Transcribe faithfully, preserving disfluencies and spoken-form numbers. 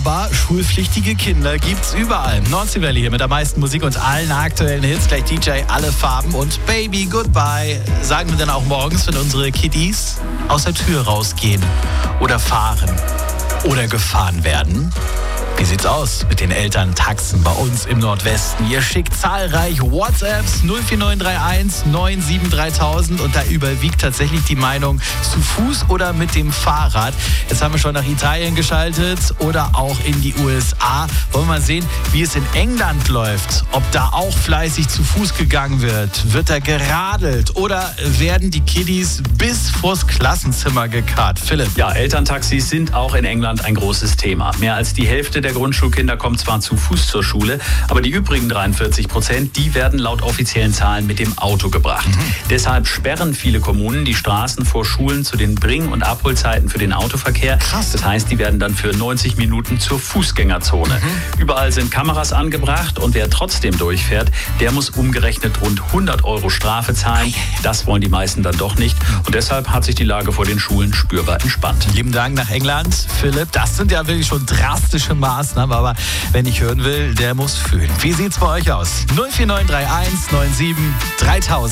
aber schulpflichtige Kinder gibt's überall. Nordsee Valley hier mit der meisten Musik und allen aktuellen Hits. Gleich D J, alle Farben und Baby Goodbye. Sagen wir dann auch morgens, wenn unsere Kiddies aus der Tür rausgehen oder fahren oder gefahren werden. Wie sieht's aus mit den Elterntaxen bei uns im Nordwesten? Ihr schickt zahlreich WhatsApps null vier neun drei eins neun sieben dreitausend und da überwiegt tatsächlich die Meinung zu Fuß oder mit dem Fahrrad. Jetzt haben wir schon nach Italien geschaltet oder auch in die U S A. Wollen wir mal sehen, wie es in England läuft. Ob da auch fleißig zu Fuß gegangen wird. Wird da geradelt oder werden die Kiddies bis vors Klassenzimmer gekarrt? Philipp. Ja, Elterntaxis sind auch in England ein großes Thema. Mehr als die Hälfte der Grundschulkinder kommen zwar zu Fuß zur Schule, aber die übrigen dreiundvierzig Prozent, die werden laut offiziellen Zahlen mit dem Auto gebracht. Mhm. Deshalb sperren viele Kommunen die Straßen vor Schulen zu den Bring- und Abholzeiten für den Autoverkehr. Krass. Das heißt, die werden dann für neunzig Minuten zur Fußgängerzone. Mhm. Überall sind Kameras angebracht und wer trotzdem durchfährt, der muss umgerechnet rund hundert Euro Strafe zahlen. Das wollen die meisten dann doch nicht und deshalb hat sich die Lage vor den Schulen spürbar entspannt. Lieben Dank nach England, Philipp. Das sind ja wirklich schon drastische Maßnahmen, aber wer nicht hören will, der muss fühlen. Wie sieht's bei euch aus? null vier neun drei eins neun sieben dreitausend.